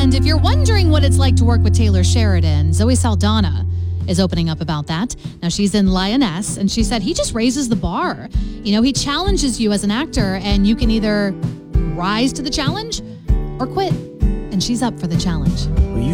And if you're wondering what it's like to work with Taylor Sheridan, Zoe Saldana is opening up about that. Now, she's in Lioness, and she said he just raises the bar. You know, he challenges you as an actor, and you can either rise to the challenge or quit. And she's up for the challenge. Well, you